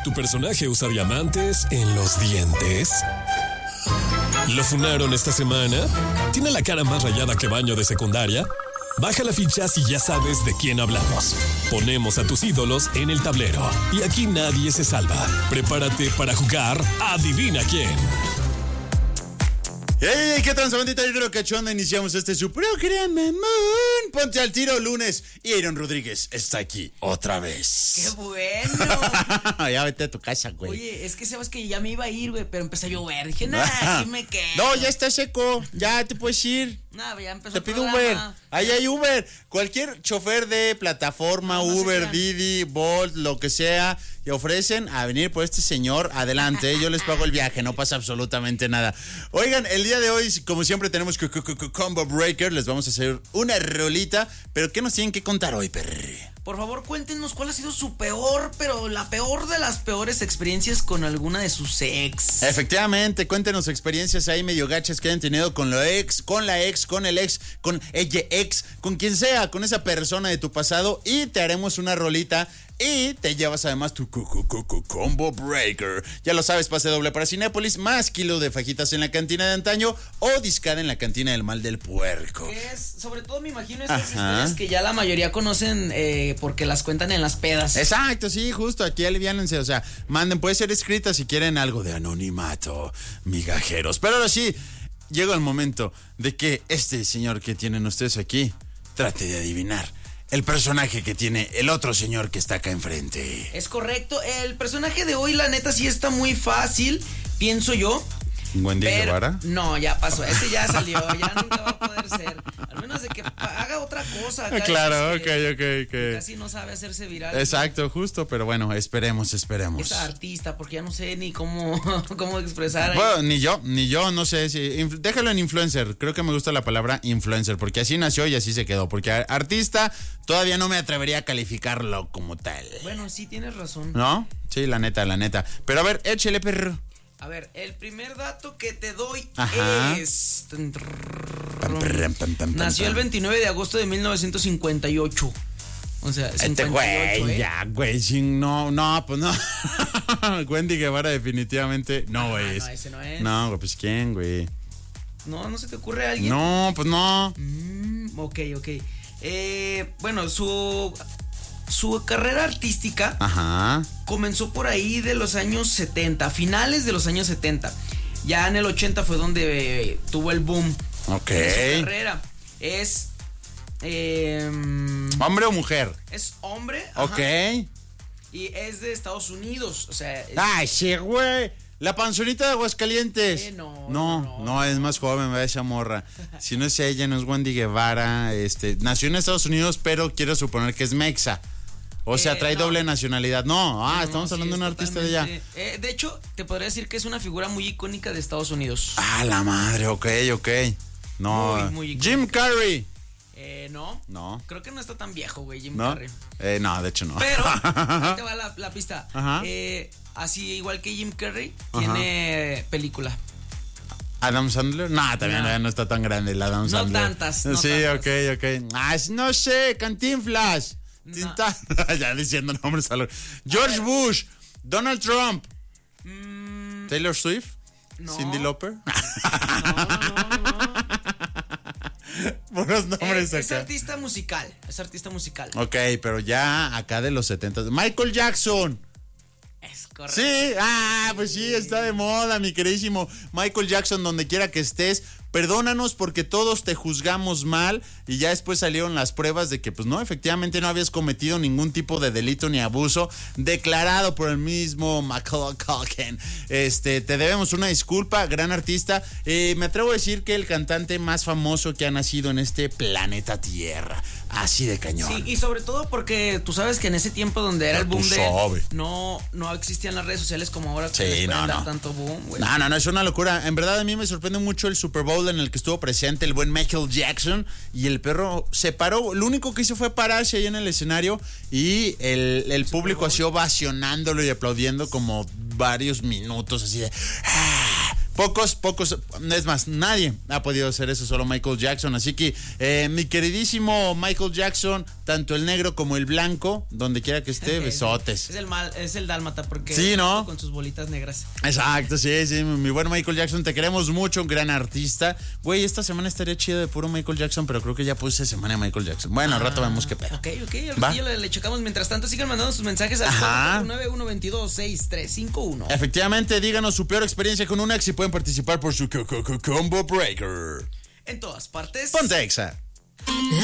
¿Tu personaje usa diamantes en los dientes? ¿Lo funaron esta semana? ¿Tiene la cara más rayada que baño de secundaria? Baja la ficha si ya sabes de quién hablamos. Ponemos a tus ídolos en el tablero y aquí nadie se salva. Prepárate para jugar Adivina quién. ¡Hey! ¿Qué transbandita hidrocachonda? Iniciamos su programa Moon. Ponte al tiro lunes. Y Aaron Rodríguez está aquí otra vez. ¡Qué bueno! Ya vete a tu casa, güey. Oye, es que sabes que ya me iba a ir, güey, pero empezó a llover. Dije, nada, aquí me quedo. No, ya está seco. Ya te puedes ir. Nada, ya empezó Te el pido programa. Uber. Ahí hay Uber. Cualquier chofer de plataforma, No se Uber, crean. Didi, Bolt, lo que sea, y ofrecen a venir por este señor. Adelante, yo les pago el viaje, no pasa absolutamente nada. Oigan, el día de hoy, como siempre, tenemos Combo Breaker. Les vamos a hacer una rolita. Pero ¿qué nos tienen que contar hoy, perri? Por favor, cuéntenos cuál ha sido su peor, pero la peor de las peores experiencias con alguna de sus ex. Efectivamente, cuéntenos experiencias ahí medio gachas que hayan tenido con la ex, con el ex, con ella ex, con quien sea, con esa persona de tu pasado, y te haremos una rolita y te llevas además tu Combo Breaker. Ya lo sabes, pase doble para Cinépolis, más kilo de fajitas en la cantina de antaño o discada en la cantina del mal del puerco. Es, sobre todo me imagino estas historias que ya la mayoría conocen porque las cuentan en las pedas. Exacto, sí, justo, aquí aliviánense, o sea, manden, puede ser escrita si quieren algo de anonimato, migajeros. Pero ahora sí, llega el momento de que este señor que tienen ustedes aquí trate de adivinar el personaje que tiene el otro señor que está acá enfrente. Es correcto, el personaje de hoy la neta sí está muy fácil, pienso yo. ¿Wendy Guevara? No, ya pasó, ese ya salió, ya nunca va a poder ser. Al menos de que haga otra cosa. Claro, ok. Casi no sabe hacerse viral. Exacto, justo, pero bueno, esperemos. Es artista, porque ya no sé ni cómo expresar. Bueno, ni yo, no sé si. Déjalo en influencer, creo que me gusta la palabra influencer, porque así nació y así se quedó. Porque artista todavía no me atrevería a calificarlo como tal. Bueno, sí, tienes razón. ¿No? Sí, la neta. Pero a ver, échale, perro. A ver, el primer dato que te doy es... Nació el 29 de agosto de 1958. O sea, 58, güey, ya, güey, pues no. Wendy Guevara definitivamente no es. No, ese no es. No, güey, pues ¿quién, güey? No se te ocurre a alguien. No, pues no. Ok. Bueno, su carrera artística comenzó por ahí de los años 70, finales de los años 70. Ya en el 80 fue donde tuvo el boom. Ok. De su carrera. Es... ¿hombre o mujer? Es hombre. Ok. Y es de Estados Unidos. O sea... Ay, sí, güey. La panzonita de Aguascalientes. No, es más joven, ¿verdad? Esa morra. Si no es ella, no es Wendy Guevara. Nació en Estados Unidos, pero quiero suponer que es mexa. O sea, trae doble nacionalidad. Estamos hablando de un artista de allá. De hecho, te podría decir que es una figura muy icónica de Estados Unidos. Ah, la madre, ok. No. Muy icónica. Jim Carrey. No. Creo que no está tan viejo, güey, Jim ¿No? Carrey. No, de hecho no. Pero, ahí te va la pista. Ajá. Así, igual que Jim Carrey, tiene película. ¿Adam Sandler? No, también no está tan grande el Adam Sandler. No tantas. Sí, ok. No sé, Cantinflas. No. Ya diciendo nombres. George Bush, Donald Trump, Taylor Swift, No. Cyndi Lauper. No. Buenos nombres Es acá. artista musical. Ok, pero ya acá de los 70. Michael Jackson. Es correcto. Sí, pues sí, está de moda, mi queridísimo Michael Jackson, donde quiera que estés. Perdónanos porque todos te juzgamos mal y ya después salieron las pruebas de que pues no, efectivamente no habías cometido ningún tipo de delito ni abuso declarado por el mismo Macaulay Culkin. Te debemos una disculpa, gran artista. Me atrevo a decir que el cantante más famoso que ha nacido en este planeta Tierra. Así de cañón. Sí, y sobre todo porque tú sabes que en ese tiempo donde era el boom de él, no existían las redes sociales como ahora que les pueden dar tanto boom, güey. No, es una locura. En verdad a mí me sorprende mucho el Super Bowl en el que estuvo presente el buen Michael Jackson y el perro se paró. Lo único que hizo fue pararse ahí en el escenario y el público así ovacionándolo y aplaudiendo como varios minutos así de... Pocos, es más, nadie ha podido hacer eso, solo Michael Jackson. Así que, mi queridísimo Michael Jackson, tanto el negro como el blanco, donde quiera que esté, besotes. Es el dálmata, porque sí, ¿no? Con sus bolitas negras. Exacto, sí, mi buen Michael Jackson, te queremos mucho, un gran artista. Güey, esta semana estaría chido de puro Michael Jackson, pero creo que ya puse semana de Michael Jackson. Bueno, al rato vemos qué pedo. Ok, al le checamos. Mientras tanto, sigan mandando sus mensajes al 91226351. Efectivamente, díganos su peor experiencia con un ex y pueden participar por su Combo Breaker. En todas partes. Ponte Exa.